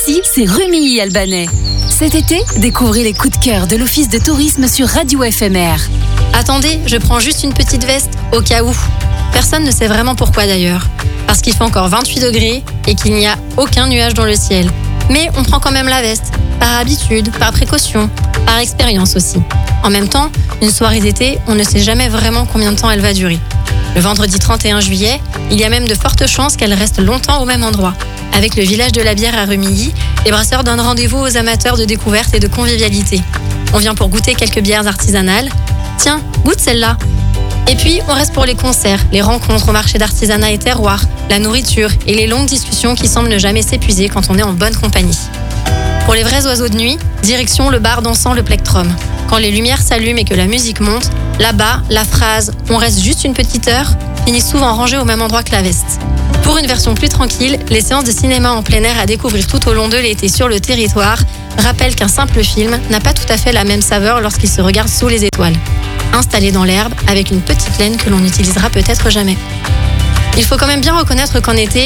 Ici, c'est Rumilly-Albanais. Cet été, découvrez les coups de cœur de l'Office de tourisme sur Radio FMR. Attendez, je prends juste une petite veste, au cas où. Personne ne sait vraiment pourquoi d'ailleurs. Parce qu'il fait encore 28 degrés et qu'il n'y a aucun nuage dans le ciel. Mais on prend quand même la veste, par habitude, par précaution, par expérience aussi. En même temps, une soirée d'été, on ne sait jamais vraiment combien de temps elle va durer. Le vendredi 31 juillet, il y a même de fortes chances qu'elle reste longtemps au même endroit. Avec le village de la bière à Rumilly, les brasseurs donnent rendez-vous aux amateurs de découverte et de convivialité. On vient pour goûter quelques bières artisanales. Tiens, goûte celle-là. Et puis, on reste pour les concerts, les rencontres au marché d'artisanat et terroir, la nourriture et les longues discussions qui semblent ne jamais s'épuiser quand on est en bonne compagnie. Pour les vrais oiseaux de nuit, direction le bar dansant le Plectrum. Quand les lumières s'allument et que la musique monte, là-bas, la phrase « on reste juste une petite heure » finit souvent rangée au même endroit que la veste. Pour une version plus tranquille, les séances de cinéma en plein air à découvrir tout au long de l'été sur le territoire rappellent qu'un simple film n'a pas tout à fait la même saveur lorsqu'il se regarde sous les étoiles. Installé dans l'herbe avec une petite laine que l'on n'utilisera peut-être jamais. Il faut quand même bien reconnaître qu'en été,